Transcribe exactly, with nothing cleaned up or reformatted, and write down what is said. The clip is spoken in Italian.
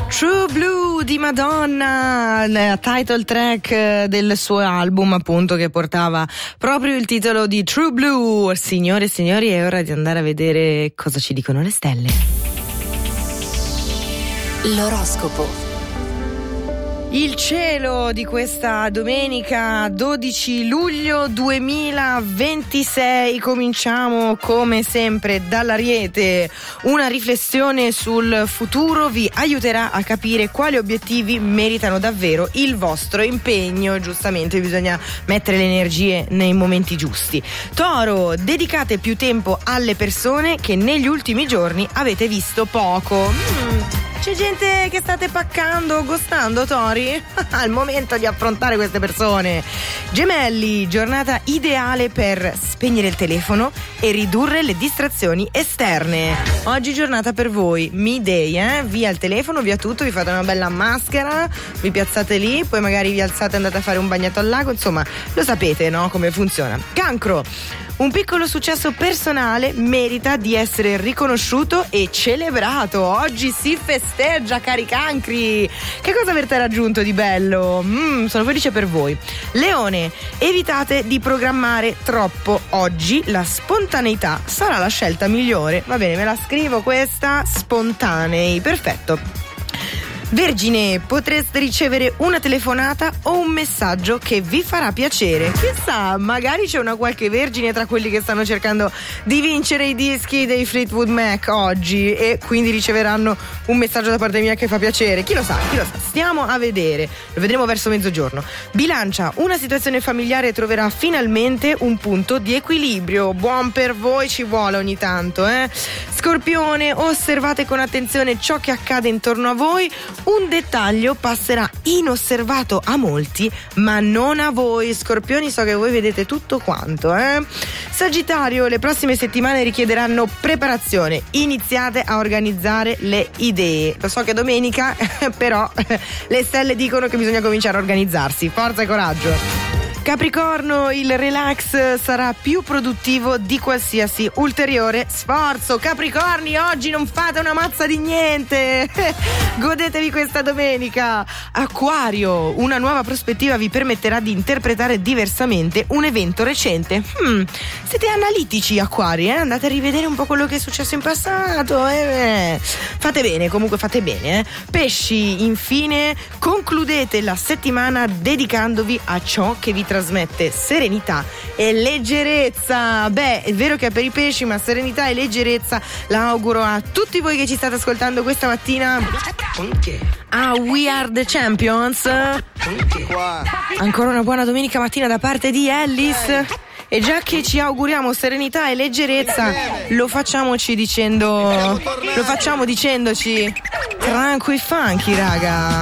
True Blue di Madonna, la title track del suo album, appunto, che portava proprio il titolo di True Blue. Signore e signori, è ora di andare a vedere cosa ci dicono le stelle. L'oroscopo. Il cielo di questa domenica dodici luglio duemilaventisei. Cominciamo come sempre dall'Ariete. Una riflessione sul futuro vi aiuterà a capire quali obiettivi meritano davvero il vostro impegno. Giustamente bisogna mettere le energie nei momenti giusti. Toro, dedicate più tempo alle persone che negli ultimi giorni avete visto poco. Mm. C'è gente che state paccando, gostando, Tori? Al momento di affrontare queste persone. Gemelli, giornata ideale per spegnere il telefono e ridurre le distrazioni esterne. Oggi giornata per voi, me day, eh? Via il telefono, via tutto, vi fate una bella maschera, vi piazzate lì, poi magari vi alzate e andate a fare un bagnetto al lago, insomma, lo sapete, no? Come funziona. Cancro. Un piccolo successo personale merita di essere riconosciuto e celebrato. Oggi si festeggia, cari cancri. Che cosa avete raggiunto di bello? Mm, sono felice per voi. Leone, evitate di programmare troppo oggi. La spontaneità sarà la scelta migliore. Va bene, me la scrivo questa. Spontanei, perfetto. Vergine, potreste ricevere una telefonata o un messaggio che vi farà piacere. Chissà, magari c'è una qualche vergine tra quelli che stanno cercando di vincere i dischi dei Fleetwood Mac oggi e quindi riceveranno un messaggio da parte mia che fa piacere. Chi lo sa, chi lo sa. Stiamo a vedere. Lo vedremo verso mezzogiorno. Bilancia, una situazione familiare troverà finalmente un punto di equilibrio. Buon per voi, ci vuole ogni tanto, eh. Scorpione, osservate con attenzione ciò che accade intorno a voi. Un dettaglio passerà inosservato a molti, ma non a voi. Scorpioni, so che voi vedete tutto quanto, eh? Sagittario, le prossime settimane richiederanno preparazione. Iniziate a organizzare le idee. Lo so che è domenica, però le stelle dicono che bisogna cominciare a organizzarsi. Forza e coraggio. Capricorno, il relax sarà più produttivo di qualsiasi ulteriore sforzo. Capricorni, oggi non fate una mazza di niente. Godetevi questa domenica. Acquario, una nuova prospettiva vi permetterà di interpretare diversamente un evento recente. Hmm, siete analitici, Acquari, eh? Andate a rivedere un po' quello che è successo in passato. Eh? Fate bene, comunque fate bene. Eh? Pesci, infine, concludete la settimana dedicandovi a ciò che vi trasmette serenità e leggerezza. Beh, è vero che è per i pesci, ma serenità e leggerezza la auguro a tutti voi che ci state ascoltando questa mattina. A We Are The Champions. Ancora una buona domenica mattina da parte di Ellis. E già che ci auguriamo serenità e leggerezza, lo facciamoci dicendo, lo facciamo dicendoci tranqui funky, raga.